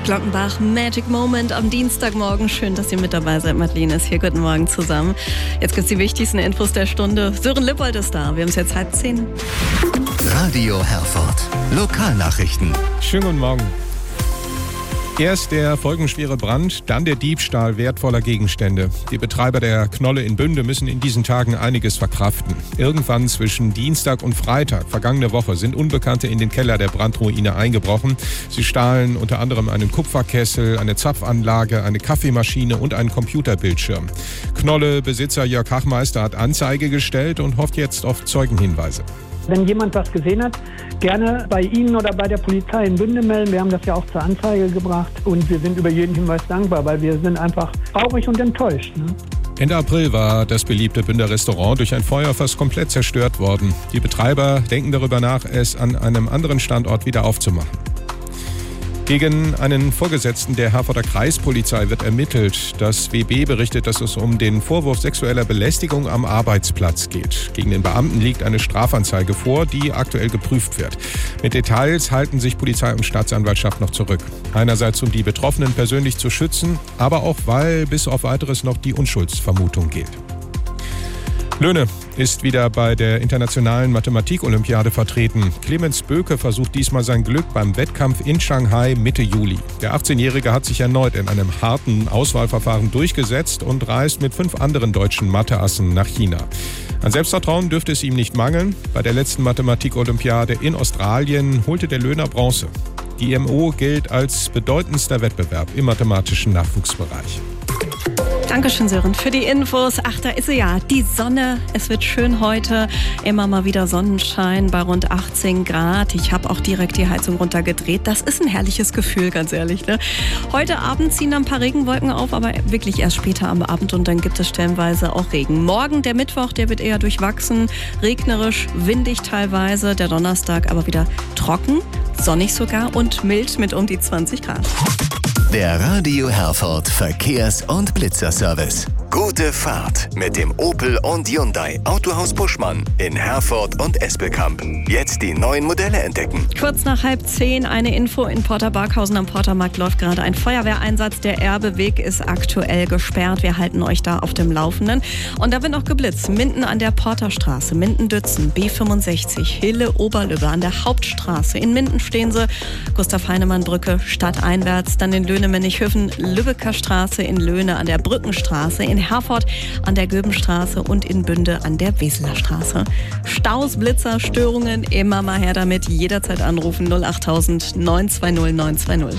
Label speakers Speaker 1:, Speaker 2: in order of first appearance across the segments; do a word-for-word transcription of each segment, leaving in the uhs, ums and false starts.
Speaker 1: Glockenbach, Magic Moment am Dienstagmorgen. Schön, dass ihr mit dabei seid. Madeleine ist hier. Guten Morgen zusammen. Jetzt gibt es die wichtigsten Infos der Stunde. Sören Lippold ist da. Wir haben es jetzt halb zehn.
Speaker 2: Radio Herford. Lokalnachrichten.
Speaker 3: Schönen guten Morgen. Erst der folgenschwere Brand, dann der Diebstahl wertvoller Gegenstände. Die Betreiber der Knolle in Bünde müssen in diesen Tagen einiges verkraften. Irgendwann zwischen Dienstag und Freitag, vergangene Woche, sind Unbekannte in den Keller der Brandruine eingebrochen. Sie stahlen unter anderem einen Kupferkessel, eine Zapfanlage, eine Kaffeemaschine und einen Computerbildschirm. Knolle-Besitzer Jörg Hachmeister hat Anzeige gestellt und hofft jetzt auf Zeugenhinweise.
Speaker 4: Wenn jemand was gesehen hat, gerne bei Ihnen oder bei der Polizei in Bünde melden. Wir haben das ja auch zur Anzeige gebracht und wir sind über jeden Hinweis dankbar, weil wir sind einfach traurig und enttäuscht. Ne?
Speaker 3: Ende April war das beliebte Bünder Restaurant durch ein Feuer fast komplett zerstört worden. Die Betreiber denken darüber nach, es an einem anderen Standort wieder aufzumachen. Gegen einen Vorgesetzten der Herforder Kreispolizei wird ermittelt. Das W B berichtet, dass es um den Vorwurf sexueller Belästigung am Arbeitsplatz geht. Gegen den Beamten liegt eine Strafanzeige vor, die aktuell geprüft wird. Mit Details halten sich Polizei und Staatsanwaltschaft noch zurück. Einerseits, um die Betroffenen persönlich zu schützen, aber auch, weil bis auf Weiteres noch die Unschuldsvermutung gilt. Löhne ist wieder bei der internationalen Mathematik-Olympiade vertreten. Clemens Böke versucht diesmal sein Glück beim Wettkampf in Shanghai Mitte Juli. Der achtzehnjährige hat sich erneut in einem harten Auswahlverfahren durchgesetzt und reist mit fünf anderen deutschen Matheassen nach China. An Selbstvertrauen dürfte es ihm nicht mangeln. Bei der letzten Mathematik-Olympiade in Australien holte der Löhner Bronze. Die I M O gilt als bedeutendster Wettbewerb im mathematischen Nachwuchsbereich.
Speaker 1: Dankeschön, Sören, für die Infos. Ach, da ist sie ja, die Sonne. Es wird schön heute. Immer mal wieder Sonnenschein bei rund achtzehn Grad. Ich habe auch direkt die Heizung runtergedreht. Das ist ein herrliches Gefühl, ganz ehrlich. Ne? Heute Abend ziehen ein paar Regenwolken auf, aber wirklich erst später am Abend und dann gibt es stellenweise auch Regen. Morgen, der Mittwoch, der wird eher durchwachsen, regnerisch, windig teilweise. Der Donnerstag aber wieder trocken, sonnig sogar und mild mit um die zwanzig Grad.
Speaker 2: Der Radio Herford Verkehrs- und Blitzerservice. Gute Fahrt mit dem Opel und Hyundai Autohaus Buschmann in Herford und Espelkamp. Jetzt die neuen Modelle entdecken.
Speaker 1: Kurz nach halb zehn eine Info. In Porter-Barkhausen am Portermarkt läuft gerade ein Feuerwehreinsatz. Der Erbeweg ist aktuell gesperrt. Wir halten euch da auf dem Laufenden. Und da wird noch geblitzt. Minden an der Porterstraße, Minden-Dützen, B fünfundsechzig, Hille-Oberlübbe an der Hauptstraße. In Minden stehen sie, Gustav-Heinemann-Brücke stadteinwärts. Dann in Löhne-Mennighofen, Lübecker Straße, in Löhne an der Brückenstraße, in Herford an der Göbenstraße und in Bünde an der Weseler Straße. Staus, Blitzer, Störungen, immer mal her damit. Jederzeit anrufen null acht neun zwei null neun zwei null.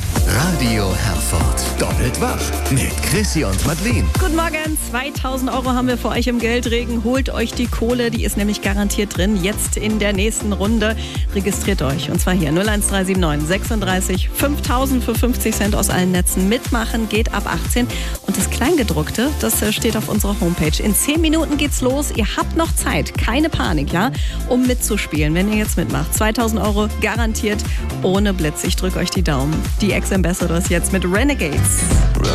Speaker 2: Radio Herford. Doppelt wach mit Chrissy und Madeleine.
Speaker 1: Guten Morgen, zweitausend Euro haben wir für euch im Geldregen. Holt euch die Kohle, die ist nämlich garantiert drin. Jetzt in der nächsten Runde. Registriert euch. Und zwar hier null eins drei sieben neun sechsunddreißig fünftausend für fünfzig Cent aus allen Netzen. Mitmachen geht ab achtzehn. Und das Kleingedruckte, das steht auf unserer Homepage. In zehn Minuten geht's los. Ihr habt noch Zeit. Keine Panik, ja? Um mitzuspielen, wenn ihr jetzt mitmacht. zweitausend Euro garantiert ohne Blitz. Ich drücke euch die Daumen. Die Ex-Ambassadors jetzt mit Renegades.